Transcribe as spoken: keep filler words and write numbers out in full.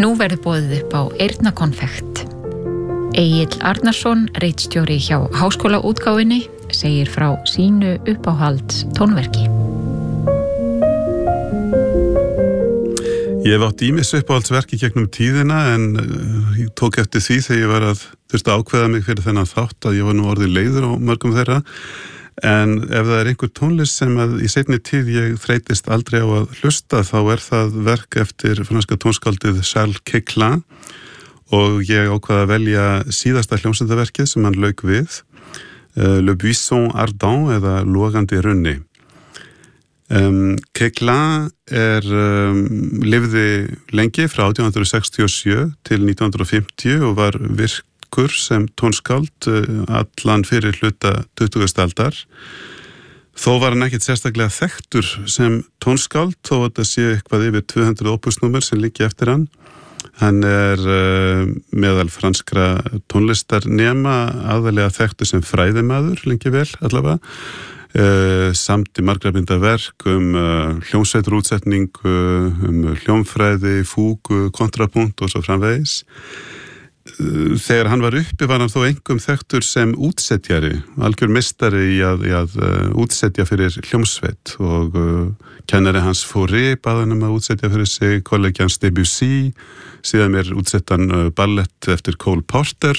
Nú verður boðið upp á eyrnakonfekt. Egill Arnarsson, ritstjóri hjá Háskólaútgáfunni, segir frá sínu uppáhalds tónverki. Ég hef átt ýmis uppáhaldsverki gegnum tíðina en uh, ég tók eftir því þegar ég var að þurfti að ákveða mig fyrir þennan þátt að ég var nú orðið leiður á mörgum þeirra. En ef það er einhver tónlist sem að í seinni tíð ég þreytist aldrei á að hlusta, þá er það verk eftir franska tónskáldið Charles Queclin og ég ákvaða að velja síðasta hljómsveitaverkið sem hann lauk við, uh, Le Buisson Ardent eða Logandi runni. Um, Queclin er, um, lifði lengi frá átján hundruð sextíu og sjö til nítján hundruð fimmtíu og var virkur sem tónskáld allan fyrir hluta tuttugustu aldar. Þó var hann ekkert sérstaklega þekktur sem tónskáld, þó að það sé eitthvað yfir tvö hundruð opusnúmer sem liggi eftir hann. Hann er uh, meðal franskra tónlistarnema aðalega þekktur sem fræðimaður lengi vel allavega. Uh, samt í margra binda verk um uh, hljómsveitarútsetningu, um hljómfræði, fúgu, kontrapunkt og svo framvegis. Þegar hann var uppi var hann þó einkum þekktur sem útsetjari, algjör meistari í að, í að uh, útsetja fyrir hljómsveit og uh, kennari hans Fauré bað hann um að útsetja fyrir sig, kollegi hans Debussy, síðan er útsettan uh, ballett eftir Cole Porter